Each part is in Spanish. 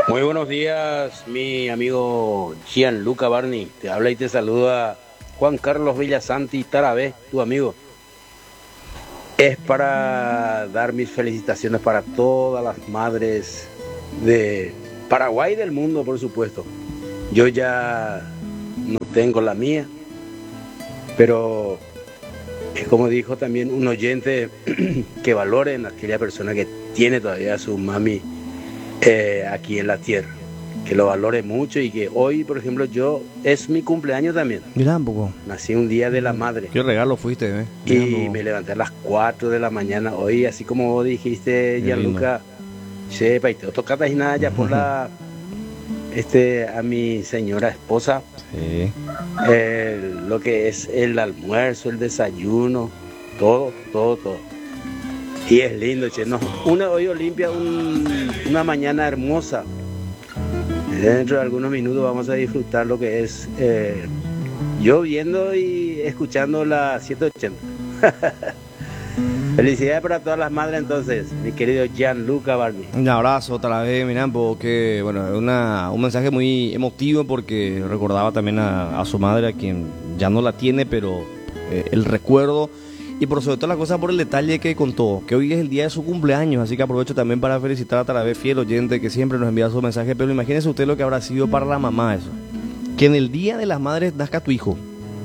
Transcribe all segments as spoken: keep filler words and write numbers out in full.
Muy buenos días, mi amigo Gianluca Barney. Te habla y te saluda Juan Carlos Villasanti Tarabé, tu amigo. Es para dar mis felicitaciones para todas las madres de Paraguay y del mundo, por supuesto. Yo ya no tengo la mía, pero es como dijo también un oyente, que valoren a aquella persona que tiene todavía a su mami eh, aquí en la tierra, que lo valore mucho y que hoy, por ejemplo, yo es mi cumpleaños también. Mirá un poco. Nací un día de la madre. Qué regalo fuiste, ¿eh? Y Mirá, me levanté a las cuatro de la mañana hoy, así como vos dijiste, Qué Gianluca, sepa, y te toca nada ya por la este a mi señora esposa, sí. eh, lo que es el almuerzo, el desayuno, todo, todo, todo. Y es lindo, che, no, una hoy limpia un, una mañana hermosa. Dentro de algunos minutos vamos a disfrutar lo que es eh, yo viendo y escuchando la setecientos ochenta. Felicidades para todas las madres entonces, mi querido Gianluca Barney. Un abrazo otra vez, mirá, porque bueno, es una, un mensaje muy emotivo porque recordaba también a, a su madre, a quien ya no la tiene, pero eh, el recuerdo y por sobre todo la cosa por el detalle que contó, que hoy es el día de su cumpleaños, así que aprovecho también para felicitar a Tarabé, fiel oyente que siempre nos envía su mensaje, pero imagínese usted lo que habrá sido para la mamá eso, que en el día de las madres nazca tu hijo.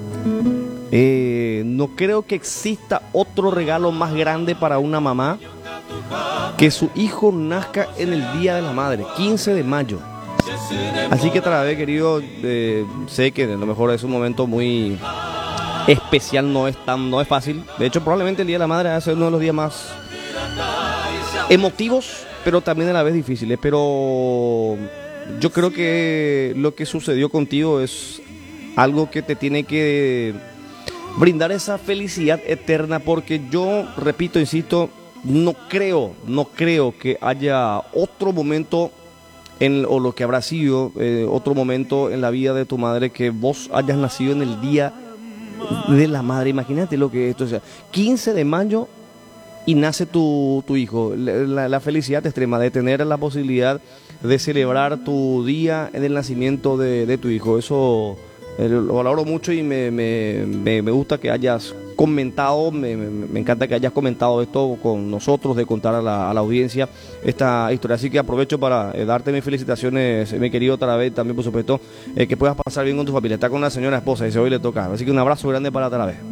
Eh, no creo que exista otro regalo más grande para una mamá que su hijo nazca en el día de la madre, quince de mayo. Así que Tarabé, querido, eh, sé que a lo mejor es un momento muy especial, no es tan, no es fácil. De hecho, probablemente el día de la madre va a ser uno de los días más emotivos, pero también a la vez difíciles. Pero yo creo que lo que sucedió contigo es algo que te tiene que brindar esa felicidad eterna, porque yo, repito, insisto, no creo, no creo que haya otro momento en, o lo que habrá sido eh, otro momento en la vida de tu madre que vos hayas nacido en el día de la madre. Imagínate lo que es esto, o sea, quince de mayo y nace tu, tu hijo, la, la felicidad extrema de tener la posibilidad de celebrar tu día en el nacimiento de, de tu hijo, eso eh, lo valoro mucho y me, me, me, me gusta que hayas comentado, me, me, me encanta que hayas comentado esto con nosotros, de contar a la, a la audiencia esta historia. Así que aprovecho para eh, darte mis felicitaciones, mi querido Tarabé, también por supuesto, eh, que puedas pasar bien con tu familia. Está con la señora esposa y hoy le toca. Así que un abrazo grande para Tarabé.